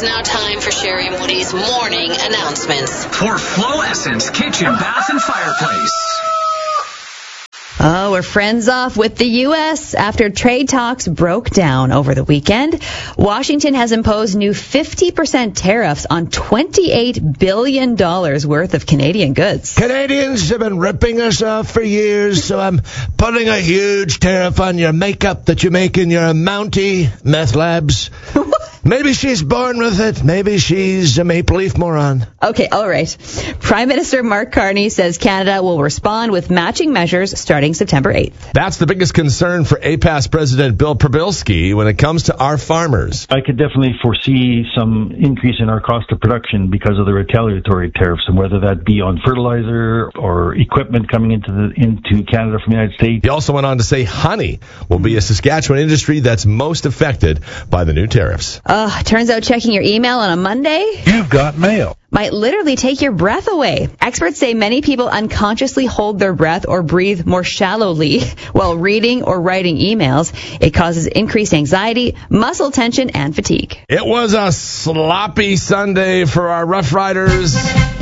now time for Sherry and Woody's morning announcements. For Flow Essence Kitchen, Bath, and Fireplace. Oh, we're friends off with the U.S. after trade talks broke down over the weekend. Washington has imposed new 50% tariffs on $28 billion worth of Canadian goods. Canadians have been ripping us off for years, so I'm putting a huge tariff on your makeup that you make in your Mountie meth labs. Maybe she's born with it. Maybe she's a Maple Leaf moron. Okay, all right. Prime Minister Mark Carney says Canada will respond with matching measures starting September 8th. That's the biggest concern for APAS President Bill Przybylski when it comes to our farmers. I could definitely foresee some increase in our cost of production because of the retaliatory tariffs, and whether that be on fertilizer or equipment coming into Canada from the United States. He also went on to say honey will be a Saskatchewan industry that's most affected by the new tariffs. Turns out checking your email on a Monday You've got mail. might literally take your breath away. Experts say many people unconsciously hold their breath or breathe more shallowly while reading or writing emails. It causes increased anxiety, muscle tension, and fatigue. It was a sloppy Sunday for our Rough Riders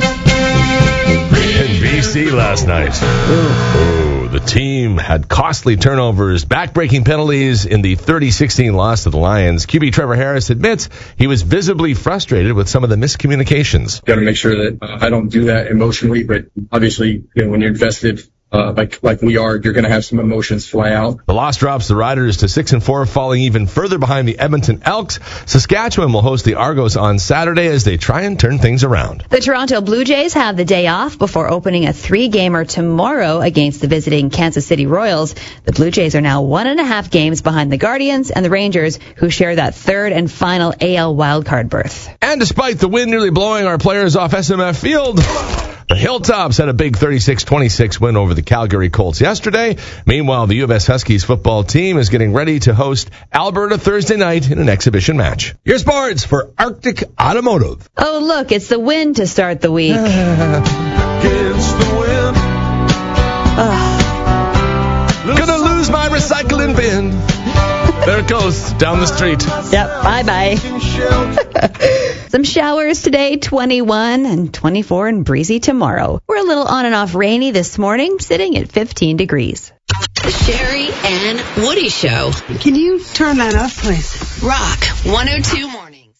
in BC last night. The team had costly turnovers, back-breaking penalties in the 30-16 loss to the Lions. QB Trevor Harris admits he was visibly frustrated with some of the miscommunications. Got to make sure that I don't do that emotionally, but obviously, when you're invested like we are, you're going to have some emotions fly out. The loss drops the Riders to 6-4, falling even further behind the Edmonton Elks. Saskatchewan will host the Argos on Saturday as they try and turn things around. The Toronto Blue Jays have the day off before opening a 3-gamer tomorrow against the visiting Kansas City Royals. The Blue Jays are now 1.5 games behind the Guardians and the Rangers, who share that third and final AL wildcard berth. And despite the wind nearly blowing our players off SMF Field, the Hilltops had a big 36-26 win over the Calgary Colts yesterday. Meanwhile, the U of S Huskies football team is getting ready to host Alberta Thursday night in an exhibition match. Your sports for Arctic Automotive. Oh, look, it's the wind to start the week. Against the wind. Gonna lose my recycling bin. There it goes, down the street. Yep, bye-bye. Some showers today, 21 and 24 and breezy tomorrow. We're a little on and off rainy this morning, sitting at 15 degrees. The Sherry and Woody Show. Can you turn that up, please? Rock 102.